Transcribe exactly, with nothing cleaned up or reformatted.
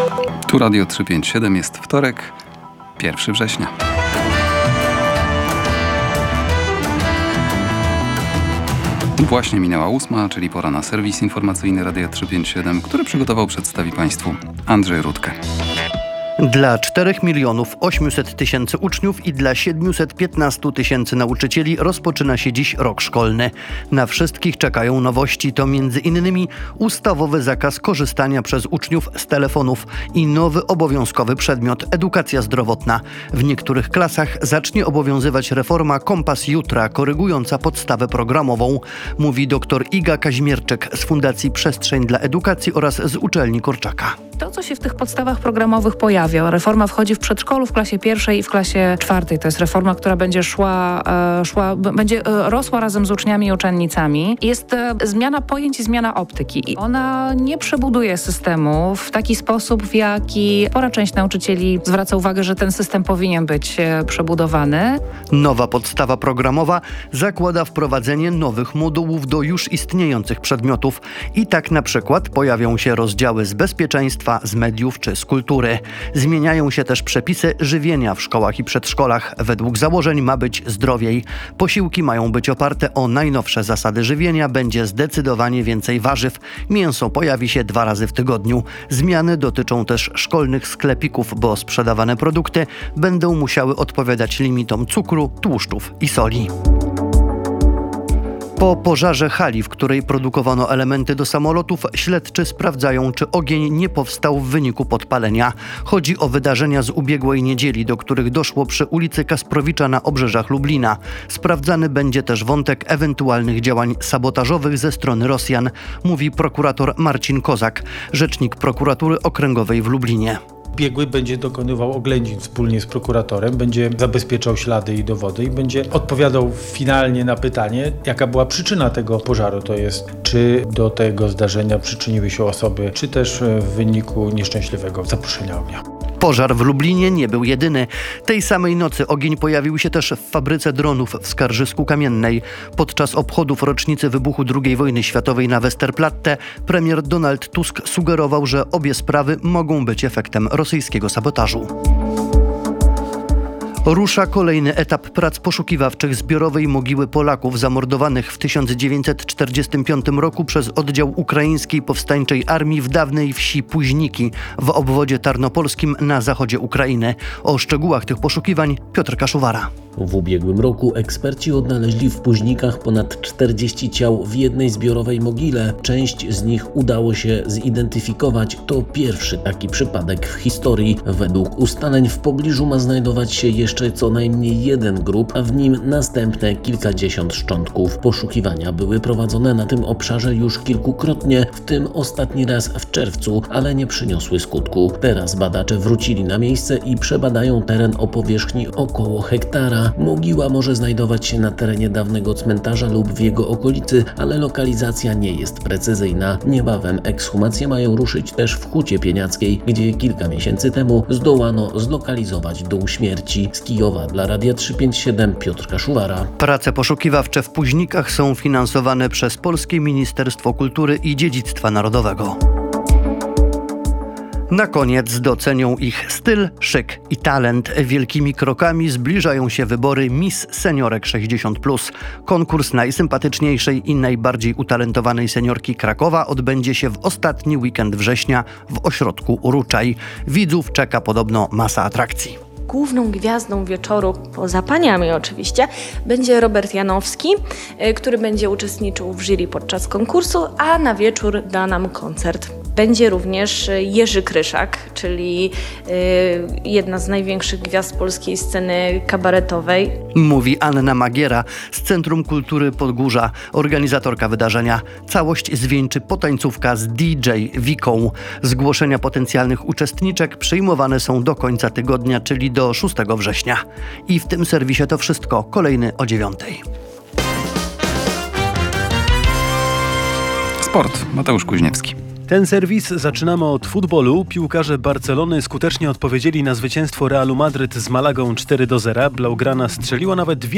Tu Radio trzysta pięćdziesiąt siedem, jest wtorek, pierwszego września. Właśnie minęła ósma, czyli pora na serwis informacyjny Radia trzysta pięćdziesiąt siedem, który przygotował, przedstawi Państwu Andrzej Rudkę. Dla czterech milionów osiemset tysięcy uczniów i dla siedemset piętnaście tysięcy nauczycieli rozpoczyna się dziś rok szkolny. Na wszystkich czekają nowości. To między innymi ustawowy zakaz korzystania przez uczniów z telefonów i nowy obowiązkowy przedmiot edukacja zdrowotna. W niektórych klasach zacznie obowiązywać reforma Kompas Jutra, korygująca podstawę programową, mówi dr Iga Kaźmierczyk z Fundacji Przestrzeń dla Edukacji oraz z Uczelni Korczaka. To, co się w tych podstawach programowych pojawia, reforma wchodzi w przedszkolu, w klasie pierwszej i w klasie czwartej. To jest reforma, która będzie szła, e, szła będzie e, rosła razem z uczniami i uczennicami. Jest e, zmiana pojęć i zmiana optyki. I ona nie przebuduje systemu w taki sposób, w jaki spora część nauczycieli zwraca uwagę, że ten system powinien być e, przebudowany. Nowa podstawa programowa zakłada wprowadzenie nowych modułów do już istniejących przedmiotów. I tak na przykład pojawią się rozdziały z bezpieczeństwa, z mediów czy z kultury. Zmieniają się też przepisy żywienia w szkołach i przedszkolach. Według założeń ma być zdrowiej. Posiłki mają być oparte o najnowsze zasady żywienia. Będzie zdecydowanie więcej warzyw. Mięso pojawi się dwa razy w tygodniu. Zmiany dotyczą też szkolnych sklepików, bo sprzedawane produkty będą musiały odpowiadać limitom cukru, tłuszczów i soli. Po pożarze hali, w której produkowano elementy do samolotów, śledczy sprawdzają, czy ogień nie powstał w wyniku podpalenia. Chodzi o wydarzenia z ubiegłej niedzieli, do których doszło przy ulicy Kasprowicza na obrzeżach Lublina. Sprawdzany będzie też wątek ewentualnych działań sabotażowych ze strony Rosjan, mówi prokurator Marcin Kozak, rzecznik prokuratury okręgowej w Lublinie. Biegły będzie dokonywał oględzin wspólnie z prokuratorem, będzie zabezpieczał ślady i dowody i będzie odpowiadał finalnie na pytanie, jaka była przyczyna tego pożaru. To jest, czy do tego zdarzenia przyczyniły się osoby, czy też w wyniku nieszczęśliwego zaproszenia ognia. Pożar w Lublinie nie był jedyny. Tej samej nocy ogień pojawił się też w fabryce dronów w Skarżysku-Kamiennej. Podczas obchodów rocznicy wybuchu drugiej wojny światowej na Westerplatte premier Donald Tusk sugerował, że obie sprawy mogą być efektem rosyjskiego sabotażu. Rusza kolejny etap prac poszukiwawczych zbiorowej mogiły Polaków zamordowanych w tysiąc dziewięćset czterdziestym piątym roku przez oddział ukraińskiej powstańczej armii w dawnej wsi Późniki w obwodzie tarnopolskim na zachodzie Ukrainy. O szczegółach tych poszukiwań Piotr Kaszuwara. W ubiegłym roku eksperci odnaleźli w Późnikach ponad czterdzieści ciał w jednej zbiorowej mogile. Część z nich udało się zidentyfikować. To pierwszy taki przypadek w historii. Według ustaleń w pobliżu ma znajdować się jeszcze co najmniej jeden grób, a w nim następne kilkadziesiąt szczątków. Poszukiwania były prowadzone na tym obszarze już kilkukrotnie, w tym ostatni raz w czerwcu, ale nie przyniosły skutku. Teraz badacze wrócili na miejsce i przebadają teren o powierzchni około hektara. Mogiła może znajdować się na terenie dawnego cmentarza lub w jego okolicy, ale lokalizacja nie jest precyzyjna. Niebawem ekshumacje mają ruszyć też w Hucie Pieniackiej, gdzie kilka miesięcy temu zdołano zlokalizować dół śmierci. Z Kijowa dla Radia trzysta pięćdziesiąt siedem Piotr Kaszuwara. Prace poszukiwawcze w Późnikach są finansowane przez Polskie Ministerstwo Kultury i Dziedzictwa Narodowego. Na koniec docenią ich styl, szyk i talent. Wielkimi krokami zbliżają się wybory Miss Seniorek sześćdziesiąt plus. Konkurs najsympatyczniejszej i najbardziej utalentowanej seniorki Krakowa odbędzie się w ostatni weekend września w ośrodku Uruczaj. Widzów czeka podobno masa atrakcji. Główną gwiazdą wieczoru, poza paniami oczywiście, będzie Robert Janowski, który będzie uczestniczył w jury podczas konkursu, a na wieczór da nam koncert. Będzie również Jerzy Kryszak, czyli y, jedna z największych gwiazd polskiej sceny kabaretowej. Mówi Anna Magiera z Centrum Kultury Podgórza, organizatorka wydarzenia. Całość zwieńczy potańcówka z D J Wiką. Zgłoszenia potencjalnych uczestniczek przyjmowane są do końca tygodnia, czyli do szóstego września. I w tym serwisie to wszystko. Kolejny o dziewiątej. Sport. Mateusz Kuźniewski. Ten serwis zaczynamy od futbolu. Piłkarze Barcelony skutecznie odpowiedzieli na zwycięstwo Realu Madryt z Malagą cztery do zera. Blaugrana strzeliła nawet dwie